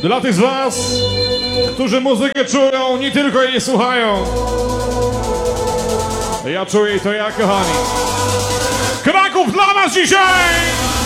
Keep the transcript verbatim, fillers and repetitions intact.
Dla tych z was, którzy muzykę czują, nie tylko jej słuchają. Ja czuję to ja, kochani. Kraków dla was dzisiaj!